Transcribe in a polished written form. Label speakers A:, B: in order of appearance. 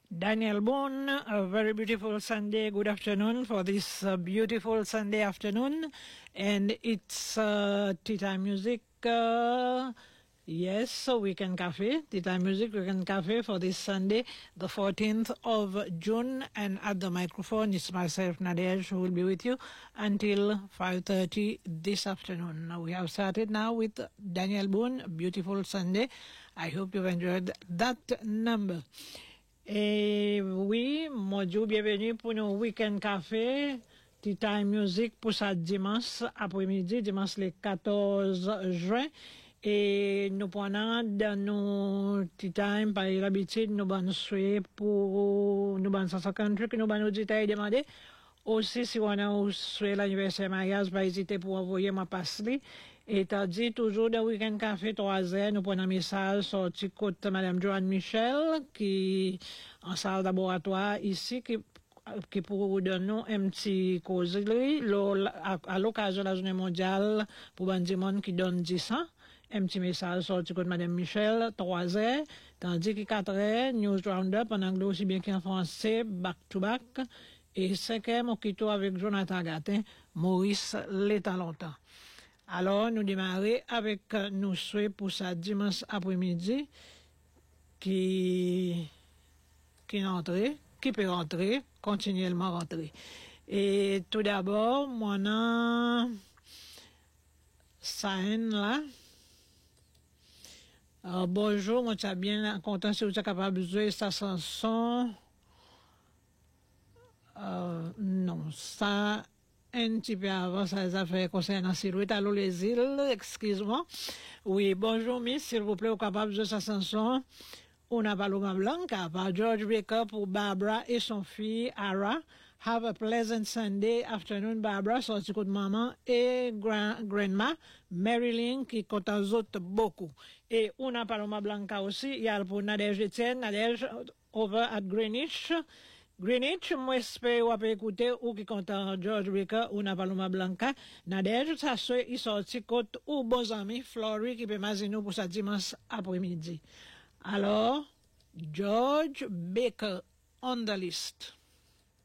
A: Daniel Boone, a very beautiful Sunday, good afternoon for this beautiful Sunday afternoon. And it's tea time music, yes, so Weekend Cafe, tea time music, Weekend Cafe for this Sunday, the 14th of June. And at the microphone, it's myself, Nadej, who will be with you until 5:30 this afternoon. Now we have started now with Daniel Boone, beautiful Sunday. I hope you've enjoyed that number. Et oui, mon Dieu, bienvenue pour nos Weekend Café, Tea Time Music pour ça dimanche après-midi, dimanche le 14 juin. Et nous prenons dans nos Tea Time, par l'habitude, nous allons souhaiter pour nous allons 150 que nous allons auditeurs demander. Aussi, si on a souhaité l'anniversaire mariage, pas hésiter pour envoyer ma passe-li. Et t'as dit toujours dans Weekend Café 3h, nous prenons un message sorti côté Madame Joanne Michel, qui en salle laboratoire ici, qui pour donner un petit causerie, à l'occasion de la journée mondiale, pour un monde qui donne 10 ans. Un petit message sorti côté Madame Michel, 3h, tandis que 4h, News Roundup, en anglais aussi bien qu'en français, back to back. Et 5e, on quitte avec Jonathan Gatin, Maurice l'état longtemps. Alors, nous démarrons avec nos souhaits pour ça dimanche après-midi, qui peut rentrer, continuellement rentrer. Et tout d'abord, moi, Sahen là. Alors, bonjour, moi, je suis bien content si vous êtes capable de jouer sa chanson. Non, ça, un petit peu avant, ça les affaires concernant Silhouette. Allô, les îles, excuse-moi. Oui, bonjour, miss, s'il vous plaît, vous capable de sa chanson Una Paloma Blanca par George Baker pour Barbara et son fille, Ara. Have a pleasant Sunday afternoon, Barbara, sorti de maman et grandma, Marilyn, qui compte aux autres beaucoup. Et Una Paloma Blanca aussi, il y a pour Nadège Etienne, Nadège over at Greenwich, moi, j'espère ou après écouter ou qui compte George Baker ou Paloma Blanca. Nadège, ça soit, il sorti côte ou bons amis, Flory, qui peut m'aziner pour sa dimanche après-midi. Alors, George Baker on the list.